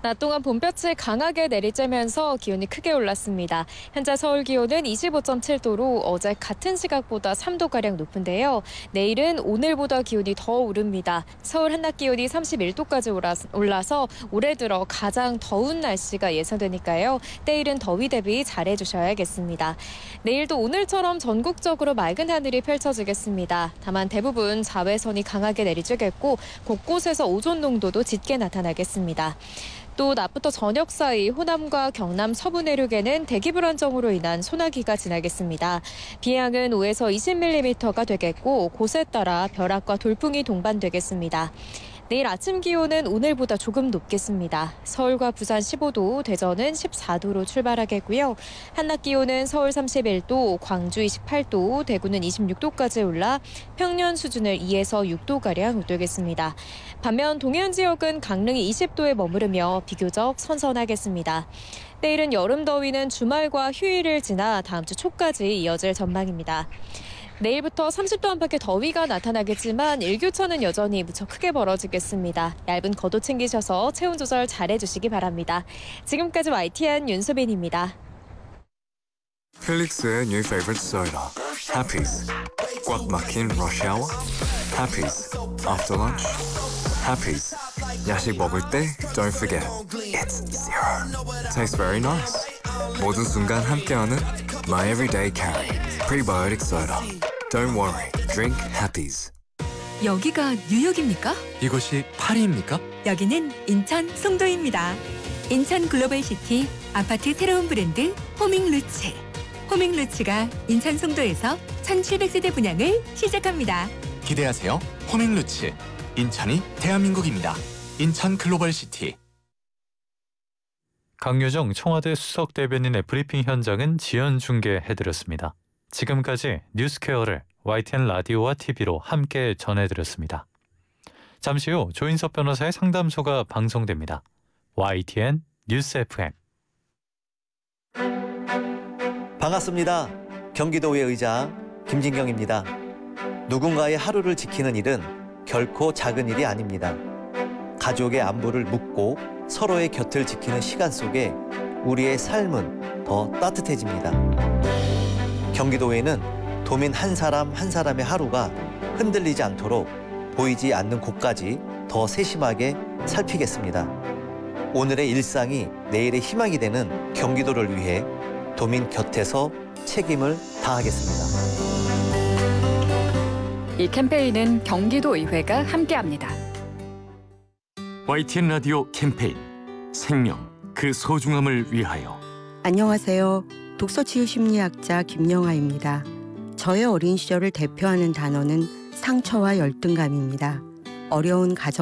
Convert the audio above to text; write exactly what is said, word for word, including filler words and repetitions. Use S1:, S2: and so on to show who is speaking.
S1: 낮 동안 봄볕이 강하게 내리쬐면서 기온이 크게 올랐습니다. 현재 서울 기온은 이십오 점 칠 도로 어제 같은 시각보다 삼 도가량 높은데요. 내일은 오늘보다 기온이 더 오릅니다. 서울 한낮 기온이 삼십일 도까지 올라서 올해 들어 가장 더운 날씨가 예상되니까요. 내일은 더위 대비 잘해주셔야겠습니다. 내일도 오늘처럼 전국적으로 맑은 하늘이 펼쳐지겠습니다. 다만 대부분 자외선이 강하게 내리쬐겠고 곳곳에서 오존 농도도 짙게 나타나겠습니다. 또 낮부터 저녁 사이 호남과 경남 서부 내륙에는 대기 불안정으로 인한 소나기가 지나겠습니다. 비양은 오에서 이십 밀리미터가 되겠고 곳에 따라 벼락과 돌풍이 동반되겠습니다. 내일 아침 기온은 오늘보다 조금 높겠습니다. 서울과 부산 십오 도, 대전은 십사 도로 출발하겠고요. 한낮 기온은 서울 삼십일 도, 광주 이십팔 도, 대구는 이십육 도까지 올라 평년 수준을 이에서 육 도가량 웃돌겠습니다. 반면 동해안 지역은 강릉이 이십 도에 머무르며 비교적 선선하겠습니다. 내일은 여름 더위는 주말과 휴일을 지나 다음 주 초까지 이어질 전망입니다. 내일부터 삼십 도 안팎의 더위가 나타나겠지만 일교차는 여전히 무척 크게 벌어지겠습니다. 얇은 겉옷 챙기셔서 체온 조절 잘해주시기 바랍니다. 지금까지 와이티엔 윤수빈입니다.
S2: 필릭스의 new favorite soda, Happy's. 꽉 막힌 rush hour, Happy's. After lunch, Happy's. 야식 먹을 때 don't forget, it's zero. Tastes very nice. 모든 순간 함께하는 my everyday carry, prebiotic soda. Don't worry, drink Happy's.
S3: 여기가 뉴욕입니까?
S4: 이곳이 파리입니까?
S3: 여기는 인천 송도입니다. 인천 글로벌시티 아파트 새로운 브랜드 호밍루츠. 호밍루츠가 인천 송도에서 천칠백 세대 분양을 시작합니다.
S4: 기대하세요. 호밍루츠. 인천이 대한민국입니다. 인천 글로벌시티.
S5: 강유정 청와대 수석 대변인의 브리핑 현장은 지연 중계해드렸습니다. 지금까지 뉴스케어를 와이티엔 라디오와 티비로 함께 전해드렸습니다. 잠시 후 조인섭 변호사의 상담소가 방송됩니다. 와이티엔 뉴스 에프엠.
S6: 반갑습니다. 경기도의 의장 김진경입니다. 누군가의 하루를 지키는 일은 결코 작은 일이 아닙니다. 가족의 안부를 묻고 서로의 곁을 지키는 시간 속에 우리의 삶은 더 따뜻해집니다. 경기도에는 도민 한 사람 한 사람의 하루가 흔들리지 않도록 보이지 않는 곳까지 더 세심하게 살피겠습니다. 오늘의 일상이 내일의 희망이 되는 경기도를 위해 도민 곁에서 책임을 다하겠습니다.
S7: 이 캠페인은 경기도의회가 함께합니다.
S8: 와이티엔 라디오 캠페인 생명, 그 소중함을 위하여.
S9: 안녕하세요. 독서치유심리학자 김영아입니다. 저의 어린 시절을 대표하는 단어는 상처와 열등감입니다. 어려운 가정